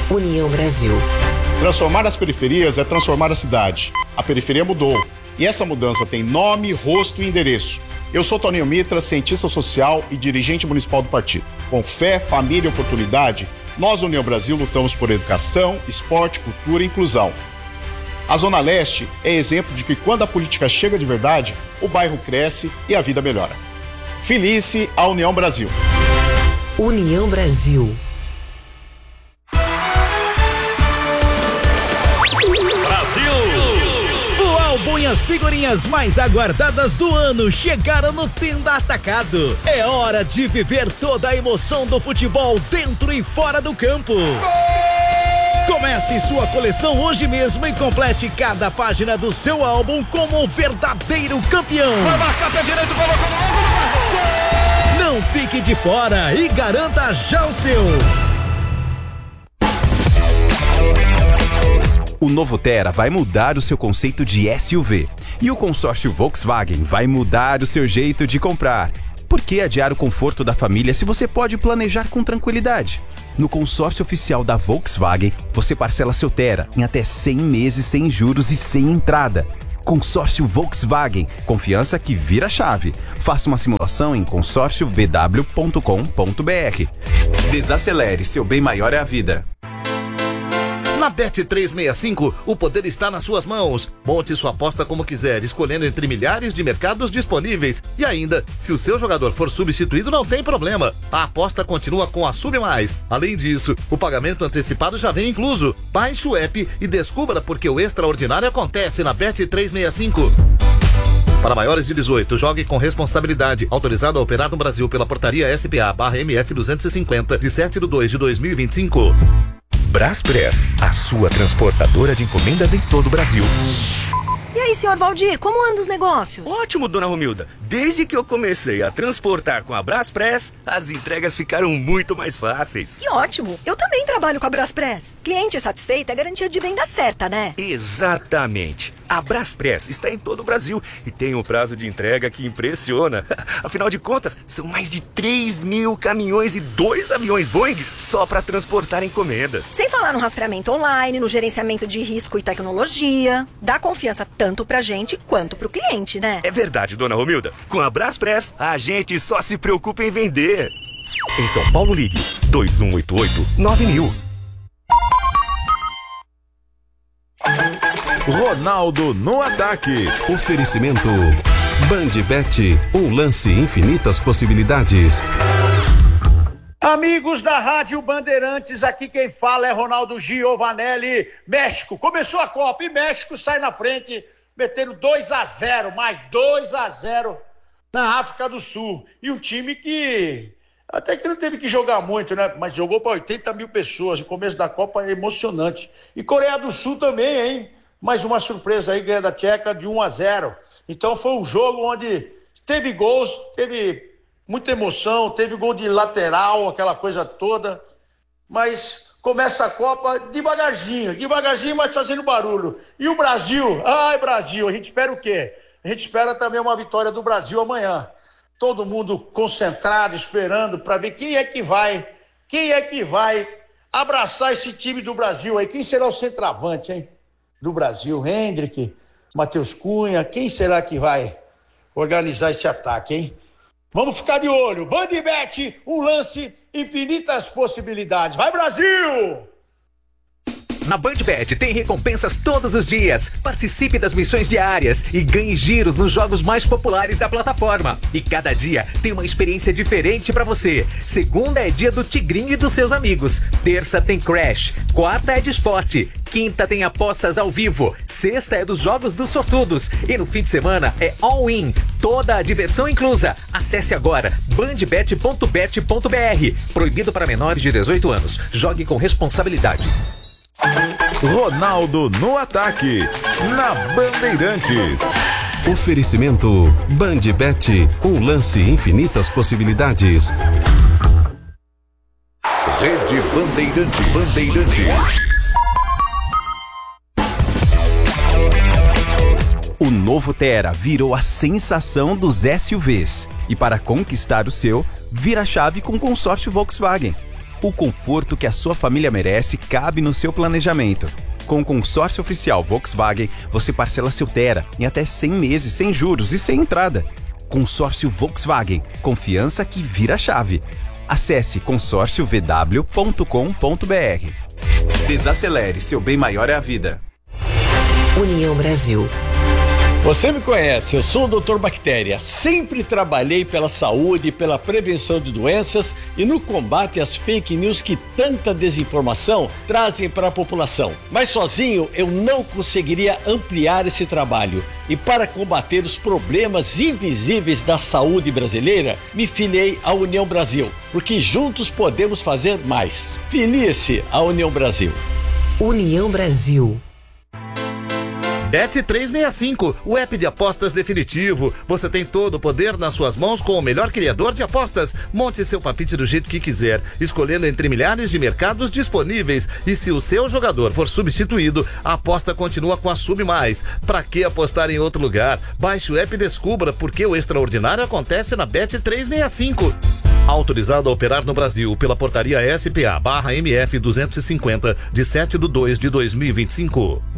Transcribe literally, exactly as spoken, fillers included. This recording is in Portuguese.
União Brasil. Transformar as periferias é transformar a cidade. A periferia mudou. E essa mudança tem nome, rosto e endereço. Eu sou Toninho Mitra, cientista social e dirigente municipal do partido. Com fé, família e oportunidade, nós, União Brasil, lutamos por educação, esporte, cultura e inclusão. A Zona Leste é exemplo de que quando a política chega de verdade, o bairro cresce e a vida melhora. Felice a União Brasil. União Brasil. O álbum e as figurinhas mais aguardadas do ano chegaram no Tenda Atacado. É hora de viver toda a emoção do futebol dentro e fora do campo. Comece sua coleção hoje mesmo e complete cada página do seu álbum como um verdadeiro campeão. Vai marcar pé direito, colocou no Não fique de fora e garanta já o seu. O novo Tera vai mudar o seu conceito de S U V. E o consórcio Volkswagen vai mudar o seu jeito de comprar. Por que adiar o conforto da família se você pode planejar com tranquilidade? No consórcio oficial da Volkswagen, você parcela seu Tera em até cem meses sem juros e sem entrada. Consórcio Volkswagen, confiança que vira chave. Faça uma simulação em consórcio v w ponto com ponto b r. Desacelere, seu bem maior é a vida. Na Bet trezentos e sessenta e cinco, o poder está nas suas mãos. Monte sua aposta como quiser, escolhendo entre milhares de mercados disponíveis. E ainda, se o seu jogador for substituído, não tem problema. A aposta continua com a Sub Mais. Além disso, o pagamento antecipado já vem incluso. Baixe o app e descubra porque o extraordinário acontece na Bet trezentos e sessenta e cinco. Para maiores de dezoito, jogue com responsabilidade. Autorizado a operar no Brasil pela portaria S P A barra M F duzentos e cinquenta, de sete de dois de dois mil e vinte e cinco. Braspress, a sua transportadora de encomendas em todo o Brasil. E aí, senhor Valdir, como andam os negócios? Ótimo, dona Romilda. Desde que eu comecei a transportar com a Braspress, as entregas ficaram muito mais fáceis. Que ótimo! Eu também trabalho com a Braspress. Cliente satisfeito é garantia de venda certa, né? Exatamente. A Braspress está em todo o Brasil e tem um prazo de entrega que impressiona. Afinal de contas, são mais de três mil caminhões e dois aviões Boeing só para transportar encomendas. Sem falar no rastreamento online, no gerenciamento de risco e tecnologia. Dá confiança tanto pra gente quanto pro cliente, né? É verdade, dona Romilda. Com a Braspress, a gente só se preocupa em vender. Em São Paulo, ligue dois um oito oito nove mil. Ronaldo no ataque. Oferecimento Bandbet, um lance infinitas possibilidades. Amigos da Rádio Bandeirantes, aqui quem fala é Ronaldo Giovanelli. México, começou a Copa e México sai na frente, metendo dois a zero, mais dois a zero na África do Sul. E um time que até que não teve que jogar muito, né? Mas jogou para oitenta mil pessoas. O começo da Copa é emocionante. E Coreia do Sul também, hein? Mais uma surpresa aí, ganha da Tcheca de um a zero. Então foi um jogo onde teve gols, teve muita emoção, teve gol de lateral, aquela coisa toda. Mas começa a Copa devagarzinho, devagarzinho, mas fazendo barulho. E o Brasil? Ai, Brasil, a gente espera o quê? A gente espera também uma vitória do Brasil amanhã. Todo mundo concentrado, esperando para ver quem é que vai, quem é que vai abraçar esse time do Brasil aí. Quem será o centroavante, hein? Do Brasil, Hendrick, Matheus Cunha, quem será que vai organizar esse ataque, hein? Vamos ficar de olho. Bandbet, um lance, infinitas possibilidades. Vai, Brasil! Na Bandbet tem recompensas todos os dias. Participe das missões diárias e ganhe giros nos jogos mais populares da plataforma. E cada dia tem uma experiência diferente pra você. Segunda é dia do Tigrinho e dos seus amigos. Terça tem Crash. Quarta é de esporte. Quinta tem apostas ao vivo. Sexta é dos jogos dos sortudos. E no fim de semana é all-in. Toda a diversão inclusa. Acesse agora bandbet ponto bet ponto b r. Proibido para menores de dezoito anos. Jogue com responsabilidade. Ronaldo no ataque, na Bandeirantes. Oferecimento Bandbet, um lance infinitas possibilidades. Rede Bandeirantes. Bandeirantes. O novo Tera virou a sensação dos S U Vs. E para conquistar o seu, vira a chave com o consórcio Volkswagen. O conforto que a sua família merece cabe no seu planejamento. Com o consórcio oficial Volkswagen, você parcela seu Tera em até cem meses sem juros e sem entrada. Consórcio Volkswagen, confiança que vira chave. Acesse consórcio v w ponto com ponto b r. Desacelere, seu bem maior é a vida. União Brasil. Você me conhece, eu sou o doutor Bactéria. Sempre trabalhei pela saúde, pela prevenção de doenças e no combate às fake news que tanta desinformação trazem para a população. Mas sozinho eu não conseguiria ampliar esse trabalho. E para combater os problemas invisíveis da saúde brasileira, me filiei à União Brasil, porque juntos podemos fazer mais. Filie-se à União Brasil. União Brasil. Bet trezentos e sessenta e cinco, o app de apostas definitivo. Você tem todo o poder nas suas mãos com o melhor criador de apostas. Monte seu palpite do jeito que quiser, escolhendo entre milhares de mercados disponíveis. E se o seu jogador for substituído, a aposta continua com a Sub Mais. Pra que apostar em outro lugar? Baixe o app e descubra porque o extraordinário acontece na Bet trezentos e sessenta e cinco. Autorizado a operar no Brasil pela portaria S P A barra M F duzentos e cinquenta, de sete de dois de dois mil e vinte e cinco.